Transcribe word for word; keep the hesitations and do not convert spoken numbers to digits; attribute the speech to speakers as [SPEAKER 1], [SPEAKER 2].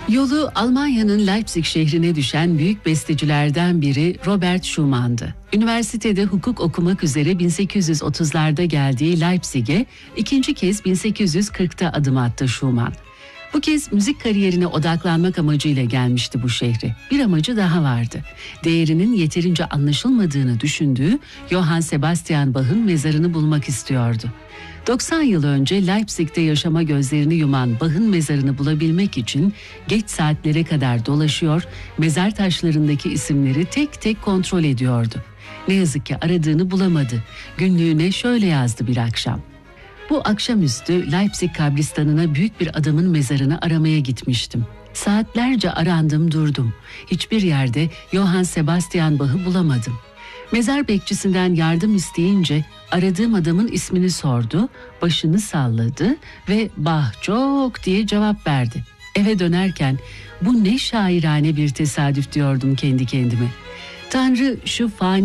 [SPEAKER 1] Yolu Almanya'nın Leipzig şehrine düşen büyük bestecilerden biri Robert Schumann'dı. Üniversitede hukuk okumak üzere bin sekiz yüz otuzlarda geldiği Leipzig'e ikinci kez bin sekiz yüz kırkta adım attı Schumann. Bu kez müzik kariyerine odaklanmak amacıyla gelmişti bu şehre. Bir amacı daha vardı. Değerinin yeterince anlaşılmadığını düşündüğü Johann Sebastian Bach'ın mezarını bulmak istiyordu. doksan yıl önce Leipzig'te yaşama gözlerini yuman Bach'ın mezarını bulabilmek için geç saatlere kadar dolaşıyor, mezar taşlarındaki isimleri tek tek kontrol ediyordu. Ne yazık ki aradığını bulamadı. Günlüğüne şöyle yazdı bir akşam. Bu akşamüstü Leipzig kabristanına büyük bir adamın mezarını aramaya gitmiştim. Saatlerce arandım durdum. Hiçbir yerde Johann Sebastian Bach'ı bulamadım. Mezar bekçisinden yardım isteyince aradığım adamın ismini sordu, başını salladı ve Bach çok diye cevap verdi. Eve dönerken bu ne şairane bir tesadüf diyordum kendi kendime. Tanrı şu fani